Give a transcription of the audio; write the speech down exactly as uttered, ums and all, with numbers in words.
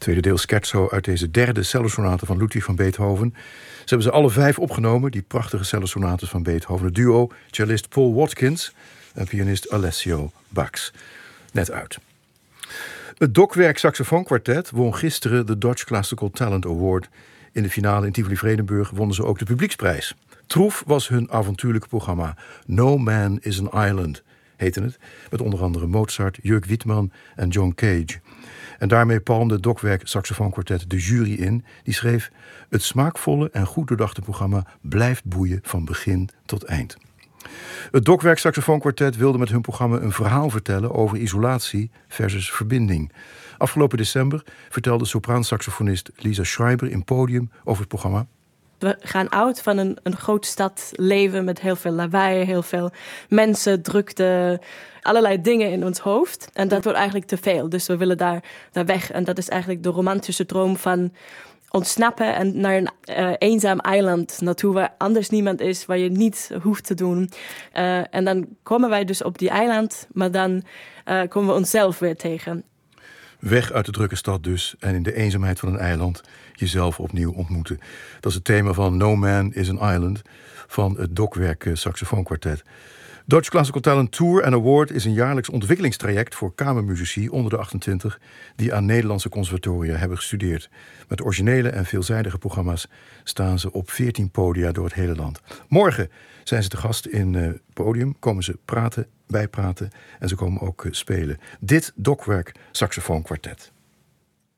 Tweede deel scherzo uit deze derde cellosonate van Ludwig van Beethoven. Ze hebben ze alle vijf opgenomen, die prachtige cellosonates van Beethoven. Het duo cellist Paul Watkins en pianist Alessio Bax. Net uit. Het Dokwerk Saxofoonkwartet won gisteren de Dutch Classical Talent Award. In de finale in Tivoli-Vredenburg wonnen ze ook de publieksprijs. Troef was hun avontuurlijke programma. No Man is an Island, heette het. Met onder andere Mozart, Jörg Wiedmann en John Cage. En daarmee palmde het Dokwerk Saxofoonkwartet de jury in. Die schreef: het smaakvolle en goed doordachte programma blijft boeien van begin tot eind. Het Dokwerk Saxofoonkwartet wilde met hun programma een verhaal vertellen over isolatie versus verbinding. Afgelopen december vertelde sopraansaxofonist Lisa Schreiber in Podium over het programma. We gaan uit van een, een grote stad leven met heel veel lawaai, heel veel mensen, drukte, allerlei dingen in ons hoofd. En dat wordt eigenlijk te veel, dus we willen daar, daar weg. En dat is eigenlijk de romantische droom van ontsnappen en naar een uh, eenzaam eiland naartoe waar anders niemand is, waar je niets hoeft te doen. Uh, en dan komen wij dus op die eiland, maar dan uh, komen we onszelf weer tegen. Weg uit de drukke stad dus en in de eenzaamheid van een eiland jezelf opnieuw ontmoeten. Dat is het thema van No Man is an Island van het Dokwerk Saxofoonkwartet. Dutch Classical Talent Tour and Award is een jaarlijks ontwikkelingstraject voor kamermuzici onder de achtentwintig die aan Nederlandse conservatoria hebben gestudeerd. Met originele en veelzijdige programma's staan ze op veertien podia door het hele land. Morgen zijn ze te gast in uh, Podium, komen ze praten, bijpraten en ze komen ook uh, spelen. Dit Dokwerk Saxofoonkwartet.